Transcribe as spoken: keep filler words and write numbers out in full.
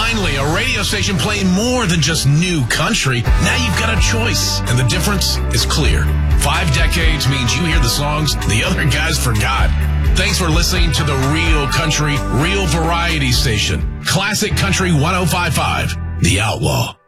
Finally, a radio station playing more than just new country. Now you've got a choice, and the difference is clear. Five decades means you hear the songs the other guys forgot. Thanks for listening to the Real Country, Real Variety Station. Classic Country one oh five point five, The Outlaw.